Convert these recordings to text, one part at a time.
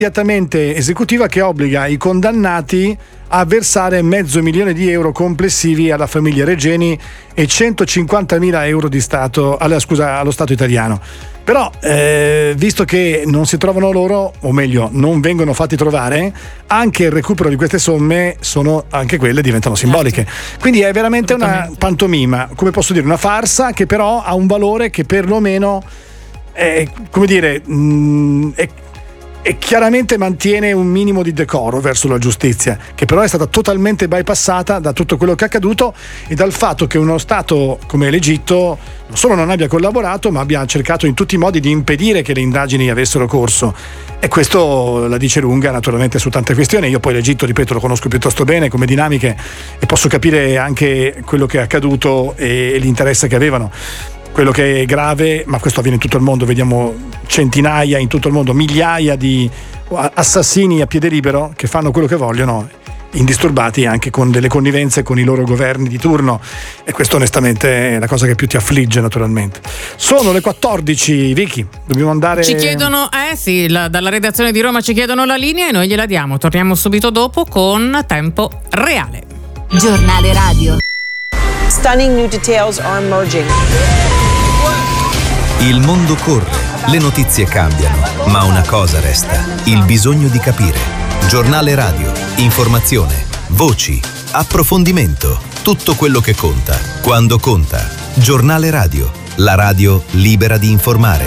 immediatamente esecutiva che obbliga i condannati a versare €500.000 complessivi alla famiglia Regeni e 150.000 euro di Stato allo Stato italiano. Però visto che non si trovano loro, o meglio non vengono fatti trovare, anche il recupero di queste somme anche quelle diventano simboliche. Quindi è veramente una pantomima, come posso dire, una farsa che però ha un valore che perlomeno e chiaramente mantiene un minimo di decoro verso la giustizia, che però è stata totalmente bypassata da tutto quello che è accaduto e dal fatto che uno Stato come l'Egitto non solo non abbia collaborato, ma abbia cercato in tutti i modi di impedire che le indagini avessero corso. E questo la dice lunga naturalmente su tante questioni. Io poi l'Egitto, ripeto, lo conosco piuttosto bene come dinamiche e posso capire anche quello che è accaduto e l'interesse che avevano. Quello che è grave, ma questo avviene in tutto il mondo, vediamo centinaia in tutto il mondo, migliaia di assassini a piede libero che fanno quello che vogliono, indisturbati, anche con delle connivenze con i loro governi di turno, e questo onestamente è la cosa che più ti affligge naturalmente. Sono le 14, Vicky, dobbiamo andare. Ci chiedono, dalla redazione di Roma ci chiedono la linea e noi gliela diamo. Torniamo subito dopo con Tempo Reale. Giornale radio. Stunning new details are emerging. Il mondo corre, le notizie cambiano, ma una cosa resta: il bisogno di capire. Giornale radio, informazione, voci, approfondimento, tutto quello che conta, quando conta. Giornale radio, la radio libera di informare.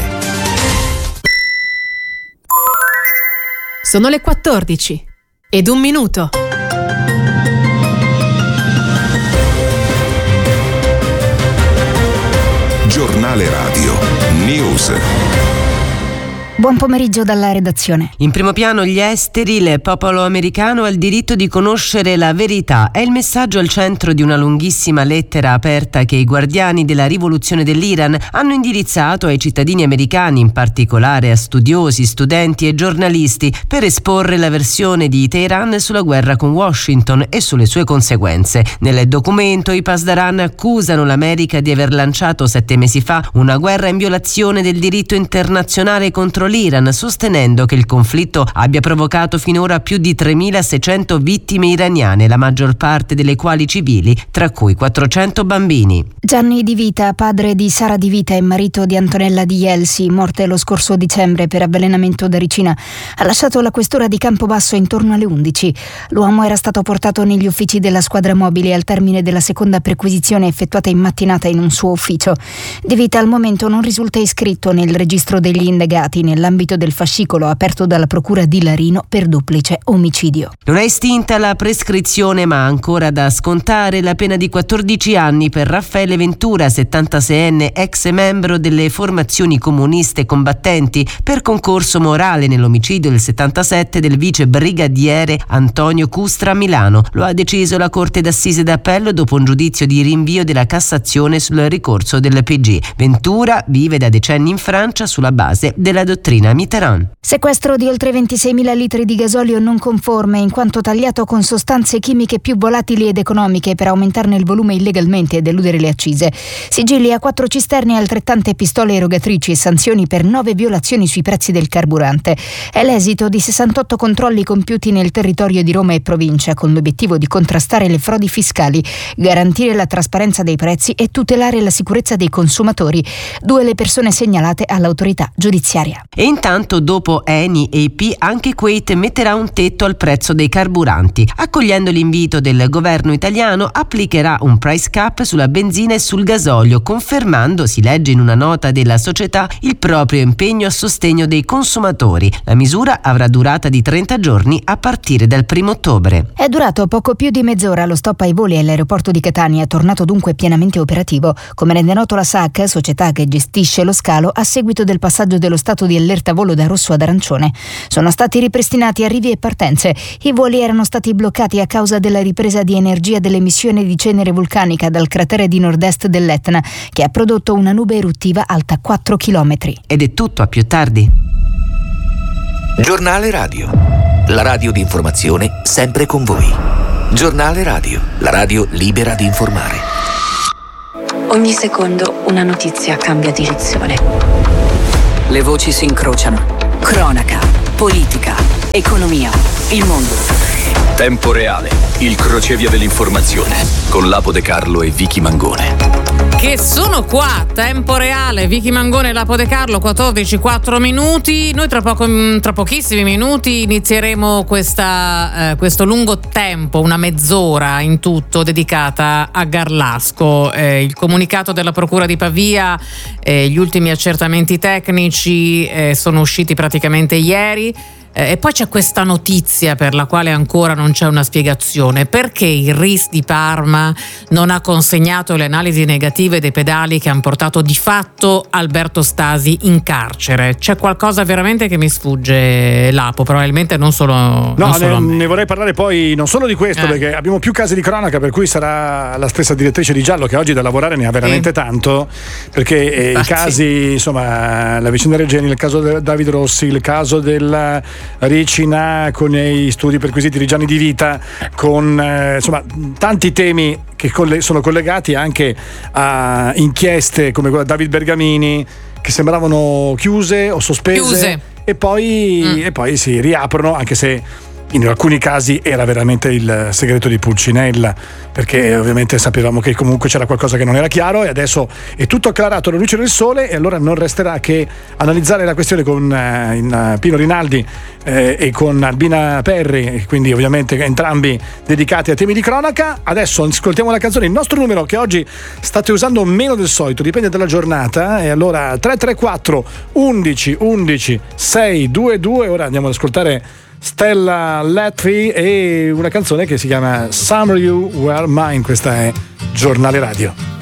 Sono le 14 ed 1 minuto. Giornale radio News. Buon pomeriggio dalla redazione. In primo piano gli esteri, il popolo americano ha il diritto di conoscere la verità. È il messaggio al centro di una lunghissima lettera aperta che i guardiani della rivoluzione dell'Iran hanno indirizzato ai cittadini americani, in particolare a studiosi, studenti e giornalisti, per esporre la versione di Teheran sulla guerra con Washington e sulle sue conseguenze. Nel documento i Pasdaran accusano l'America di aver lanciato 7 mesi fa una guerra in violazione del diritto internazionale contro l'Iran, sostenendo che il conflitto abbia provocato finora più di 3.600 vittime iraniane, la maggior parte delle quali civili, tra cui 400 bambini. Gianni Di Vita, padre di Sara Di Vita e marito di Antonella Di Jelsi, morte lo scorso dicembre per avvelenamento da ricina, ha lasciato la questura di Campobasso intorno alle 11. L'uomo era stato portato negli uffici della squadra mobile al termine della seconda perquisizione effettuata in mattinata in un suo ufficio. Di Vita al momento non risulta iscritto nel registro degli indagati nell'ambito del fascicolo aperto dalla procura di Larino per duplice omicidio. Non è estinta la prescrizione, ma ancora da scontare la pena di 14 anni per Raffaele Ventura, 76enne ex membro delle formazioni comuniste combattenti, per concorso morale nell'omicidio del 77 del vice brigadiere Antonio Custra a Milano. Lo ha deciso la Corte d'Assise d'Appello dopo un giudizio di rinvio della Cassazione sul ricorso del PG. Ventura vive da decenni in Francia sulla base della dottrina Mitterrand. Sequestro di oltre 26.000 litri di gasolio non conforme in quanto tagliato con sostanze chimiche più volatili ed economiche per aumentarne il volume illegalmente ed eludere le accise. Sigilli a 4 cisterne e altrettante pistole erogatrici e sanzioni per 9 violazioni sui prezzi del carburante. È l'esito di 68 controlli compiuti nel territorio di Roma e provincia con l'obiettivo di contrastare le frodi fiscali, garantire la trasparenza dei prezzi e tutelare la sicurezza dei consumatori. 2 le persone segnalate all'autorità giudiziaria. E intanto, dopo Eni e EP, anche Kuwait metterà un tetto al prezzo dei carburanti. Accogliendo l'invito del governo italiano, applicherà un price cap sulla benzina e sul gasolio, confermando, si legge in una nota della società, il proprio impegno a sostegno dei consumatori. La misura avrà durata di 30 giorni a partire dal 1 ottobre. È durato poco più di mezz'ora lo stop ai voli all'aeroporto di Catania, tornato dunque pienamente operativo. Come rende noto la SAC, società che gestisce lo scalo, a seguito del passaggio dello stato di allerta volo da rosso ad arancione. Sono stati ripristinati arrivi e partenze. I voli erano stati bloccati a causa della ripresa di energia dell'emissione di cenere vulcanica dal cratere di nord-est dell'Etna, che ha prodotto una nube eruttiva alta 4 chilometri. Ed è tutto, a più tardi. Giornale radio, la radio di informazione sempre con voi. Giornale radio, la radio libera di informare. Ogni secondo una notizia cambia direzione. Le voci si incrociano. Cronaca, politica, Economia, il mondo. Tempo reale, il crocevia dell'informazione con Lapo De Carlo e Vicky Mangone. Che sono qua, tempo reale, Vicky Mangone e Lapo De Carlo, 14:04 minuti. Noi tra pochissimi minuti inizieremo questo lungo tempo, una mezz'ora in tutto, dedicata a Garlasco. Il comunicato della Procura di Pavia, gli ultimi accertamenti tecnici sono usciti praticamente ieri. E poi c'è questa notizia per la quale ancora non c'è una spiegazione: perché il RIS di Parma non ha consegnato le analisi negative dei pedali che hanno portato di fatto Alberto Stasi in carcere. C'è qualcosa veramente che mi sfugge, Lapo, probabilmente non solo ne vorrei parlare poi non solo di questo, perché abbiamo più casi di cronaca, per cui sarà la stessa direttrice di Giallo, che oggi da lavorare ne ha veramente tanto, perché i casi, insomma, la vicenda Regeni, il caso di David Rossi, il caso della Ricina con i studi perquisiti di Gianni Di Vita, con insomma tanti temi che sono collegati anche a inchieste come quella di David Bergamini, che sembravano chiuse o sospese. E poi si riaprono, anche se in alcuni casi era veramente il segreto di Pulcinella, perché ovviamente sapevamo che comunque c'era qualcosa che non era chiaro, e adesso è tutto acclarato alla luce del sole, e allora non resterà che analizzare la questione con Pino Rinaldi e con Albina Perri, quindi ovviamente entrambi dedicati a temi di cronaca. Adesso ascoltiamo la canzone, il nostro numero che oggi state usando meno del solito, dipende dalla giornata, e allora 334 11 11 622. Ora andiamo ad ascoltare Stella Letri e una canzone che si chiama Summer You Were Mine. Questa è Giornale Radio.